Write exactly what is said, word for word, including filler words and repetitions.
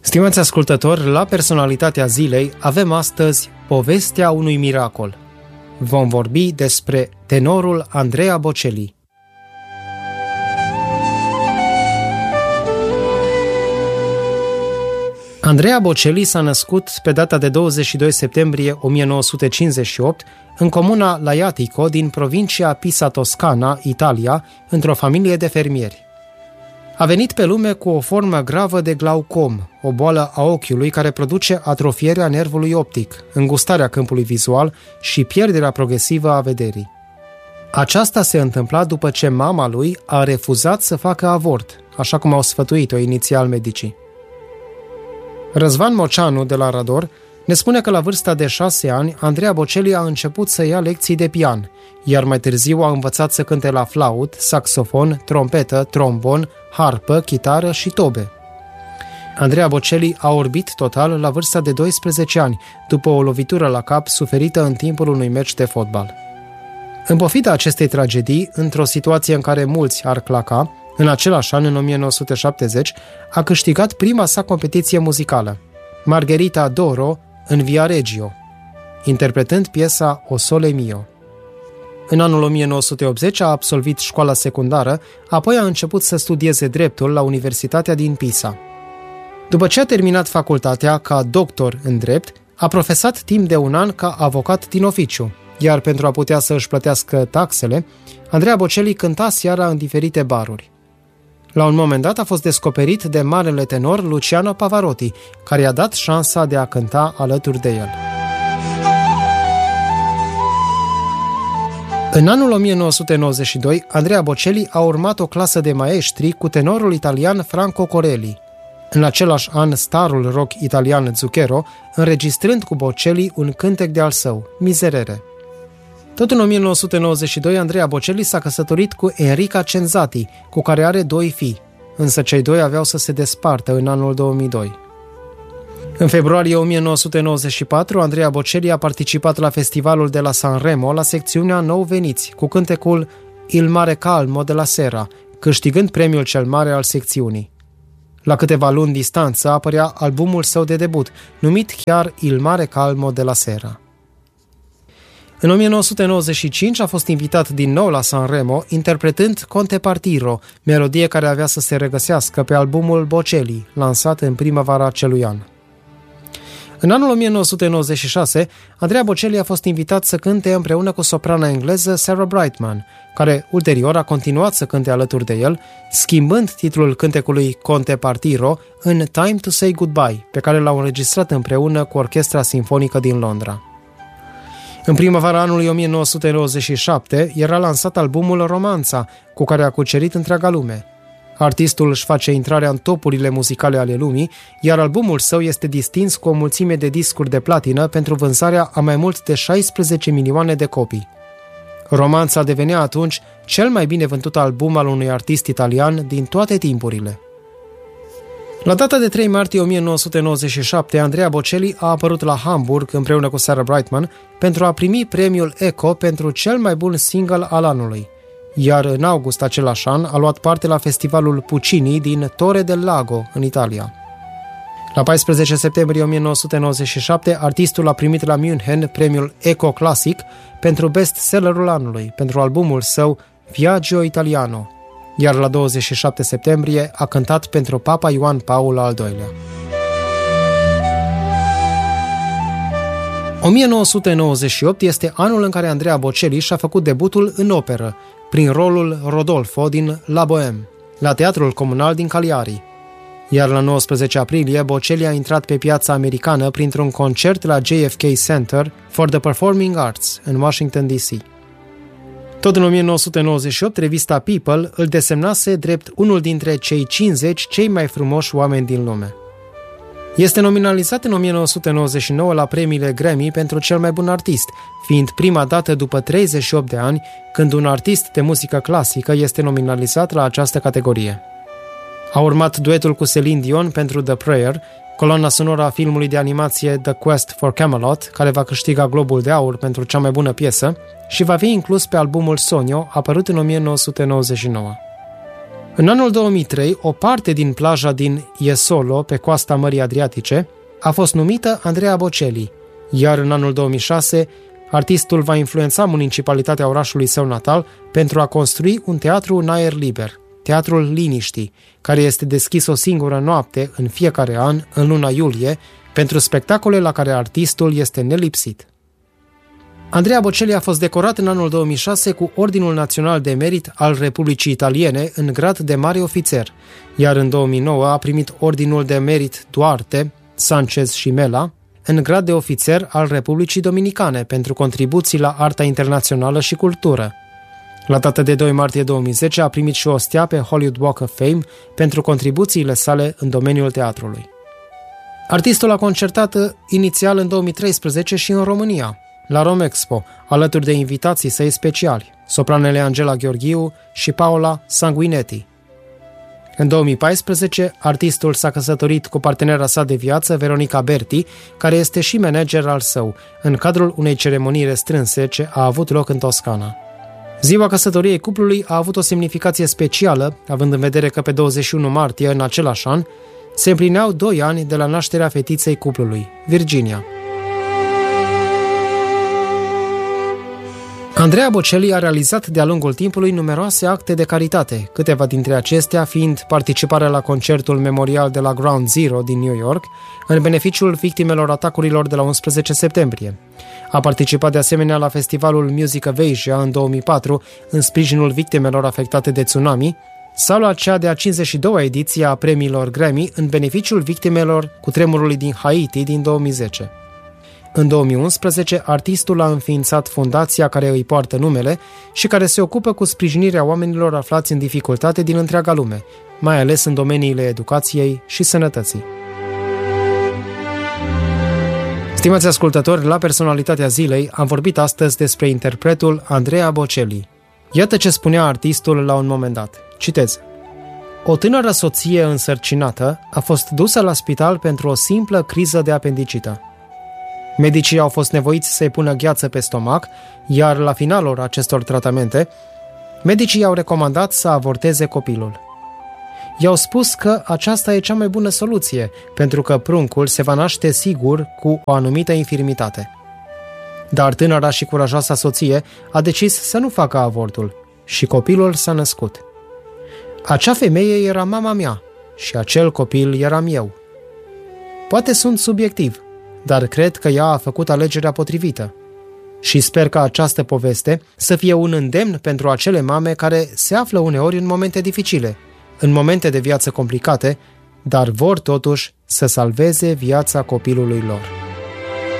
Stimați ascultători, la Personalitatea Zilei avem astăzi povestea unui miracol. Vom vorbi despre tenorul Andrea Bocelli. Andrea Bocelli s-a născut pe data de douăzeci și doi septembrie o mie nouă sute cincizeci și opt în comuna Laiatico din provincia Pisa Toscana, Italia, într-o familie de fermieri. A venit pe lume cu o formă gravă de glaucom, o boală a ochiului care produce atrofierea nervului optic, îngustarea câmpului vizual și pierderea progresivă a vederii. Aceasta se întâmpla după ce mama lui a refuzat să facă avort, așa cum au sfătuit-o inițial medicii. Răzvan Moceanu de la Rador ne spune că la vârsta de șase ani, Andrea Bocelli a început să ia lecții de pian, iar mai târziu a învățat să cânte la flaut, saxofon, trompetă, trombon, harpă, chitară și tobe. Andrea Bocelli a orbit total la vârsta de doisprezece ani, după o lovitură la cap suferită în timpul unui meci de fotbal. În pofida acestei tragedii, într-o situație în care mulți ar claca, în același an, în o mie nouă sute șaptezeci, a câștigat prima sa competiție muzicală, Margherita d'Oro în Viareggio, interpretând piesa O Sole Mio. În anul o mie nouă sute optzeci a absolvit școala secundară, apoi a început să studieze dreptul la Universitatea din Pisa. După ce a terminat facultatea ca doctor în drept, a profesat timp de un an ca avocat din oficiu, iar pentru a putea să își plătească taxele, Andrea Bocelli cânta seara în diferite baruri. La un moment dat a fost descoperit de marele tenor Luciano Pavarotti, care i-a dat șansa de a cânta alături de el. În anul o mie nouă sute nouăzeci și doi, Andrea Bocelli a urmat o clasă de maestri cu tenorul italian Franco Corelli. În același an, starul rock italian Zucchero, înregistrând cu Bocelli un cântec de al său, Miserere. Tot în o mie nouă sute nouăzeci și doi, Andrea Bocelli s-a căsătorit cu Enrica Cenzati, cu care are doi fii, însă cei doi aveau să se despartă în anul două mii doi. În februarie o mie nouă sute nouăzeci și patru, Andrea Bocelli a participat la festivalul de la Sanremo, la secțiunea Nou Veniți, cu cântecul Il mare calmo de la sera, câștigând premiul cel mare al secțiunii. La câteva luni distanță apărea albumul său de debut, numit chiar Il mare calmo de la sera. În o mie nouă sute nouăzeci și cinci a fost invitat din nou la Sanremo, interpretând Conte Partiro, melodie care avea să se regăsească pe albumul Bocelli, lansat în primăvara acelui an. În anul o mie nouă sute nouăzeci și șase, Andrea Bocelli a fost invitat să cânte împreună cu soprana engleză Sarah Brightman, care ulterior a continuat să cânte alături de el, schimbând titlul cântecului Conte Partiro în Time to Say Goodbye, pe care l-au înregistrat împreună cu Orchestra Sinfonică din Londra. În primăvara anului o mie nouă sute nouăzeci și șapte era lansat albumul Romanța, cu care a cucerit întreaga lume. Artistul își face intrarea în topurile muzicale ale lumii, iar albumul său este distins cu o mulțime de discuri de platină pentru vânzarea a mai mult de șaisprezece milioane de copii. Romanța devenea atunci cel mai bine vândut album al unui artist italian din toate timpurile. La data de trei martie o mie nouă sute nouăzeci și șapte, Andrea Bocelli a apărut la Hamburg împreună cu Sarah Brightman pentru a primi premiul Echo pentru cel mai bun single al anului. Iar în august același an a luat parte la festivalul Puccini din Torre del Lago, în Italia. La paisprezece septembrie o mie nouă sute nouăzeci și șapte, artistul a primit la München premiul Echo Classic pentru bestsellerul anului, pentru albumul său Viaggio Italiano, iar la douăzeci și șapte septembrie a cântat pentru Papa Ioan Paul al doilea. o mie nouă sute nouăzeci și opt este anul în care Andrea Bocelli și-a făcut debutul în operă, prin rolul Rodolfo din La Bohème, la Teatrul Comunal din Cagliari. Iar la nouăsprezece aprilie, Bocelli a intrat pe piața americană printr-un concert la J F K Center for the Performing Arts în Washington D C. Tot în o mie nouă sute nouăzeci și opt, revista People îl desemnase drept unul dintre cei cincizeci cei mai frumoși oameni din lume. Este nominalizat în o mie nouă sute nouăzeci și nouă la premiile Grammy pentru cel mai bun artist, fiind prima dată după treizeci și opt de ani când un artist de muzică clasică este nominalizat la această categorie. A urmat duetul cu Celine Dion pentru The Prayer, coloana sonoră a filmului de animație The Quest for Camelot, care va câștiga Globul de Aur pentru cea mai bună piesă și va fi inclus pe albumul Sogno, apărut în o mie nouă sute nouăzeci și nouă. În anul două mii trei, o parte din plaja din Jesolo, pe coasta Mării Adriatice, a fost numită Andrea Bocelli, iar în anul două mii șase, artistul va influența municipalitatea orașului său natal pentru a construi un teatru în aer liber, Teatrul Liniștii, care este deschis o singură noapte în fiecare an, în luna iulie, pentru spectacole la care artistul este nelipsit. Andrea Bocelli a fost decorat în anul două mii șase cu Ordinul Național de Merit al Republicii Italiene în grad de mare ofițer, iar în două mii nouă a primit Ordinul de Merit Duarte, Sanchez și Mela, în grad de ofițer al Republicii Dominicane pentru contribuții la arta internațională și cultură. La data de doi martie două mii zece a primit și o stea pe Hollywood Walk of Fame pentru contribuțiile sale în domeniul teatrului. Artistul a concertat inițial în două mii treisprezece și în România, la Romexpo, alături de invitații săi speciali, sopranele Angela Gheorghiu și Paola Sanguinetti. În două mii paisprezece, artistul s-a căsătorit cu partenera sa de viață, Veronica Berti, care este și manager al său, în cadrul unei ceremonii restrânse ce a avut loc în Toscana. Ziua căsătoriei cuplului a avut o semnificație specială, având în vedere că pe douăzeci și unu martie, în același an, se împlineau doi ani de la nașterea fetiței cuplului, Virginia. Andrea Bocelli a realizat de-a lungul timpului numeroase acte de caritate, câteva dintre acestea fiind participarea la concertul memorial de la Ground Zero din New York, în beneficiul victimelor atacurilor de la unsprezece septembrie. A participat de asemenea la festivalul Music of Asia în două mii patru, în sprijinul victimelor afectate de tsunami, sau la cea de-a cincizeci și doua ediție a premiilor Grammy în beneficiul victimelor cutremurului din Haiti din două mii zece. În două mii unsprezece, artistul a înființat fundația care îi poartă numele și care se ocupă cu sprijinirea oamenilor aflați în dificultate din întreaga lume, mai ales în domeniile educației și sănătății. Stimați ascultători, la Personalitatea Zilei am vorbit astăzi despre interpretul Andrea Bocelli. Iată ce spunea artistul la un moment dat. Citez. O tânără soție însărcinată a fost dusă la spital pentru o simplă criză de apendicită. Medicii au fost nevoiți să-i pună gheață pe stomac, iar la finalul acestor tratamente, medicii i-au recomandat să avorteze copilul. I-au spus că aceasta e cea mai bună soluție, pentru că pruncul se va naște sigur cu o anumită infirmitate. Dar tânăra și curajoasa soție a decis să nu facă avortul și copilul s-a născut. Acea femeie era mama mea și acel copil eram eu. Poate sunt subiectiv, dar cred că ea a făcut alegerea potrivită. Și sper că această poveste să fie un îndemn pentru acele mame care se află uneori în momente dificile, în momente de viață complicate, dar vor totuși să salveze viața copilului lor.